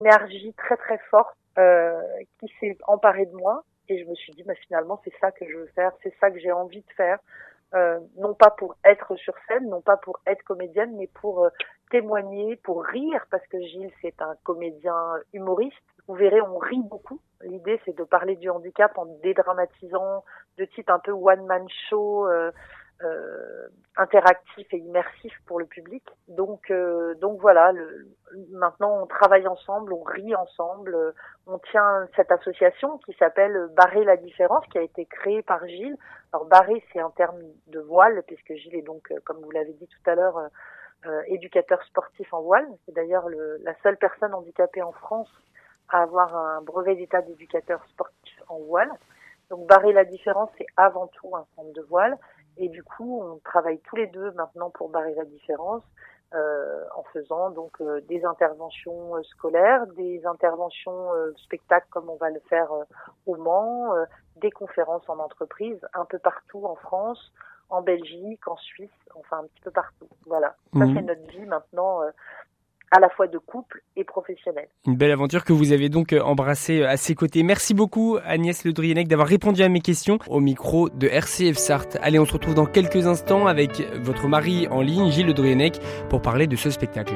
énergie très très forte qui s'est emparée de moi et je me suis dit finalement c'est ça que je veux faire, c'est ça que j'ai envie de faire, non pas pour être sur scène, non pas pour être comédienne, mais pour témoigner, pour rire, parce que Gilles c'est un comédien humoriste. Vous verrez, on rit beaucoup. L'idée c'est de parler du handicap en dédramatisant, de type un peu one man show. Interactif et immersif pour le public. Donc voilà, maintenant on travaille ensemble, on rit ensemble, on tient cette association qui s'appelle Barrer la différence, qui a été créée par Gilles. Alors barrer, c'est un terme de voile, puisque Gilles est donc, comme vous l'avez dit tout à l'heure, éducateur sportif en voile. C'est d'ailleurs la seule personne handicapée en France à avoir un brevet d'état d'éducateur sportif en voile. Donc barrer la différence, c'est avant tout un centre de voile. Et du coup, on travaille tous les deux maintenant pour barrer la différence en faisant donc des interventions scolaires, des interventions spectacles comme on va le faire au Mans, des conférences en entreprise un peu partout en France, en Belgique, en Suisse, enfin un petit peu partout. Voilà, ça c'est notre vie maintenant. À la fois de couple et professionnel. Une belle aventure que vous avez donc embrassée à ses côtés. Merci beaucoup Agnès Le Drienec d'avoir répondu à mes questions au micro de RCF Sarthe. Allez, on se retrouve dans quelques instants avec votre mari en ligne, Gilles Le Drienec, pour parler de ce spectacle.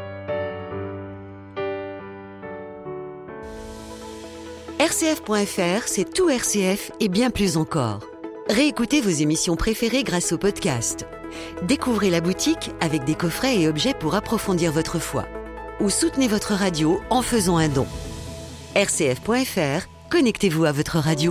RCF.fr, c'est tout RCF et bien plus encore. Réécoutez vos émissions préférées grâce au podcast. Découvrez la boutique avec des coffrets et objets pour approfondir votre foi. Ou soutenez votre radio en faisant un don. RCF.fr, connectez-vous à votre radio.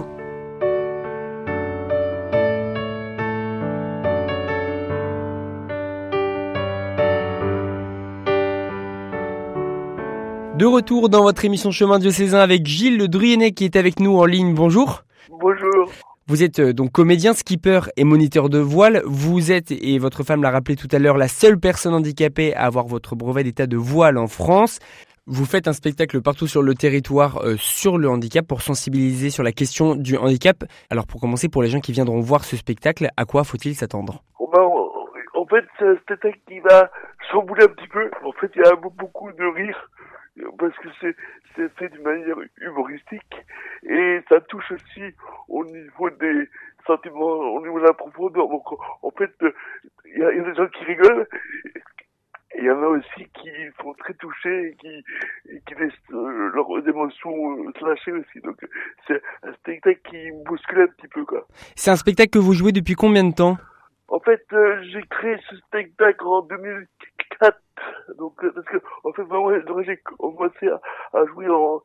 De retour dans votre émission Chemin diocésain avec Gilles Le Drienec qui est avec nous en ligne. Bonjour. Bonjour. Vous êtes donc comédien, skipper et moniteur de voile. Vous êtes, et votre femme l'a rappelé tout à l'heure, la seule personne handicapée à avoir votre brevet d'état de voile en France. Vous faites un spectacle partout sur le territoire sur le handicap pour sensibiliser sur la question du handicap. Alors pour commencer, pour les gens qui viendront voir ce spectacle, à quoi faut-il s'attendre ? En fait, c'est un spectacle qui va chambouler un petit peu. En fait, il y a beaucoup de rire parce que c'est fait d'une manière humoristique et ça touche aussi au niveau des sentiments, au niveau de la profondeur. Donc, en fait, il y a des gens qui rigolent et il y en a aussi qui sont très touchés et qui laissent leurs émotions se lâcher aussi. Donc, c'est un spectacle qui bouscule un petit peu, quoi. C'est un spectacle que vous jouez depuis combien de temps ? En fait, j'ai créé ce spectacle en 2004. Donc, parce que, en fait, moi, j'ai commencé à jouer en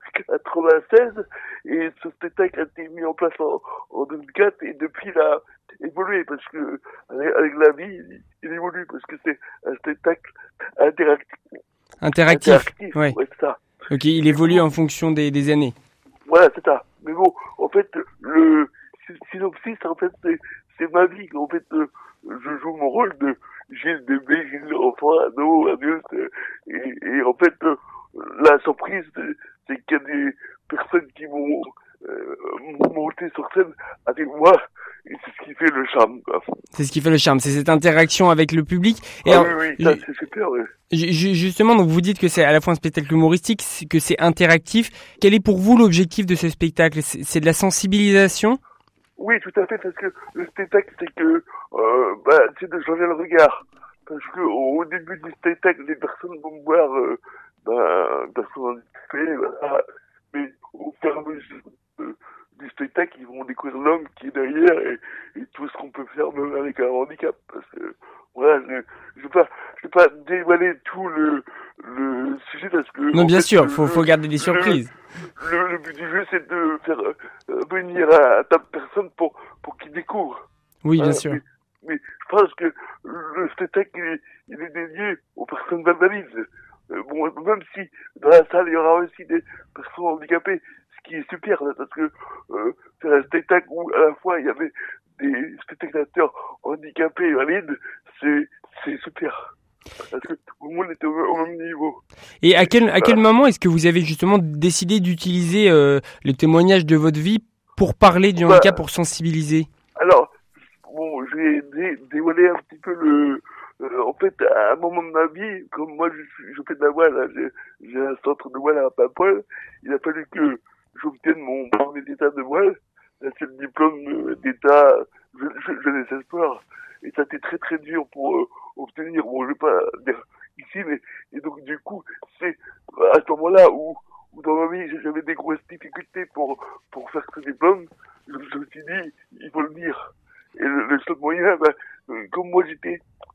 96 et ce spectacle a été mis en place en 2004 et depuis, il a évolué parce que, avec la vie, il évolue parce que c'est un spectacle interactif. Interactif, ouais. Ouais, c'est ça. Ok, il évolue en fonction des années. Voilà, c'est ça. Mais bon, en fait, le synopsis, en fait, c'est ma vie. En fait, je joue mon rôle de Gilles bébé, Gilles enfant, ado, adulte. Et en fait, la surprise, c'est qu'il y a des personnes qui vont monter sur scène avec moi. Et c'est ce qui fait le charme, quoi. C'est ce qui fait le charme, c'est cette interaction avec le public. Et oui, ça c'est super, ouais. Justement, donc vous dites que c'est à la fois un spectacle humoristique, que c'est interactif. Quel est pour vous l'objectif de ce spectacle ? C'est de la sensibilisation ? Oui, tout à fait, parce que le spectacle, c'est que, c'est de changer le regard. Parce que au début du spectacle, les personnes vont me voir, personnes handicapées, voilà. Mais au fur et à mesure du spectacle, ils vont découvrir l'homme qui est derrière et tout ce qu'on peut faire même avec un handicap. Parce que, voilà, je vais pas dévoiler tout le sujet parce que... Non, bien sûr, faut garder des surprises. Le but du jeu, c'est de faire venir à ta personne pour qu'il découvre. Oui, bien sûr. Mais je pense que le spectacle, il est dédié aux personnes valides. Même si dans la salle, il y aura aussi des personnes handicapées, ce qui est super, parce que c'est un spectacle où à la fois il y avait des spectateurs handicapés et valides, c'est super. Parce que tout le monde était au même niveau. Et à quel moment est-ce que vous avez justement décidé d'utiliser le témoignage de votre vie pour parler du handicap, pour sensibiliser ? Alors, bon, j'ai dévoilé un petit peu en fait, à un moment de ma vie, comme moi je fais de la voile, hein, j'ai un centre de voile à Paimpol, il a fallu que j'obtienne mon brevet d'état de voile. Là, c'est le diplôme d'état jeunesse espoir. Et ça a été très très dur pour obtenir, bon, je vais pas dire ici, mais, et donc du coup, c'est à ce moment-là où dans ma vie, j'avais des grosses difficultés pour faire ce diplôme, je me suis dit, il faut le dire. Et le seul moyen, comme moi j'étais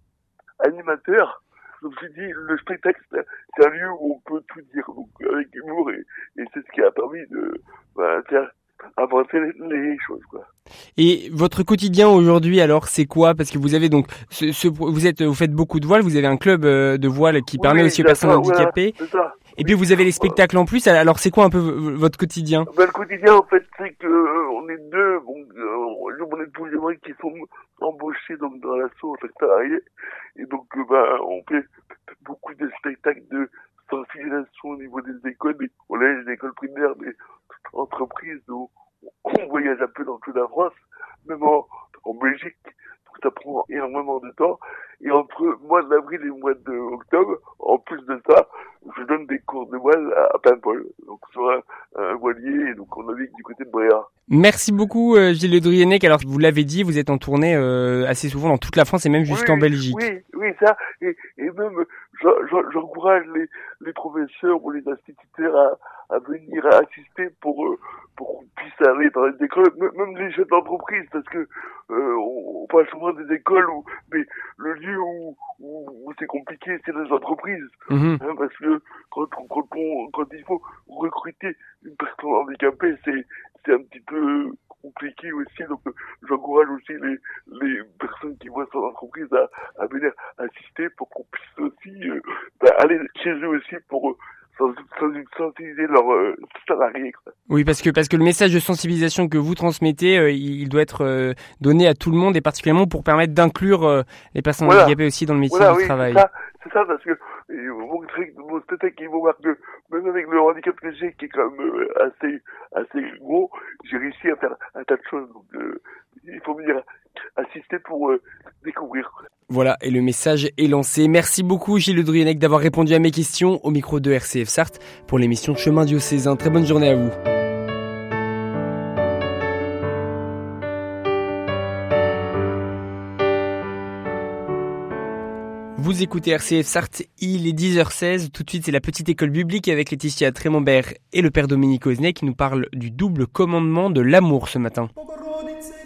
animateur, je me suis dit, le spectacle, c'est un lieu où on peut tout dire, donc avec humour, et c'est ce qui a permis de faire avancer les choses, quoi. Et votre quotidien aujourd'hui, alors, c'est quoi? Parce que vous avez donc, vous faites beaucoup de voile, vous avez un club de voile qui permet aussi aux personnes handicapées. Voilà, c'est ça. Et puis vous avez les spectacles en plus. Alors, c'est quoi un peu votre quotidien? Le quotidien, en fait, c'est que on est deux, on est tous les gens qui sont embauchés donc dans l'assaut en fait salarié, et donc on fait beaucoup de spectacles de sensibilisation au niveau des écoles, des collèges, des écoles primaires, des entreprises où on voyage un peu dans toute la France, même en Belgique, donc ça prend énormément de temps. Et entre le mois d'avril et le mois d'octobre, en plus de ça, je donne des cours de voile à Paimpol, donc sur un voilier, et donc on navigue du côté de Bréa. Merci beaucoup Gilles Le Drienec. Alors vous l'avez dit, vous êtes en tournée assez souvent dans toute la France et même jusqu'en Belgique. Oui, ça, et même j'encourage les professeurs ou les instituteurs à venir assister pour qu'on puisse aller dans les écoles, même les chefs d'entreprise, parce que on parle souvent des écoles mais le lieu où c'est compliqué, c'est les entreprises. Mmh. Hein, parce que quand il faut recruter une personne handicapée, c'est un petit peu compliqué aussi. Donc j'encourage aussi les personnes qui voient son entreprise à venir assister pour qu'on puisse aussi aller chez eux aussi pour sensibiliser leurs salariés, quoi. Oui, parce que le message de sensibilisation que vous transmettez, il doit être donné à tout le monde et particulièrement pour permettre d'inclure les personnes handicapées aussi dans le métier du travail. C'est ça, parce que mon spectacle, il voir que même avec le handicap que j'ai, qui est quand même assez gros, j'ai réussi à faire un tas de choses. Donc, il faut venir assister pour découvrir. Voilà, et le message est lancé. Merci beaucoup Gilles Le Drienec d'avoir répondu à mes questions au micro de RCF Sarthe pour l'émission Chemin diocésain. Très bonne journée à vous. Vous écoutez RCF Sarthe, il est 10h16. Tout de suite, c'est la petite école biblique avec Laetitia Trémembert et le père Dominique Osnet qui nous parle du double commandement de l'amour ce matin.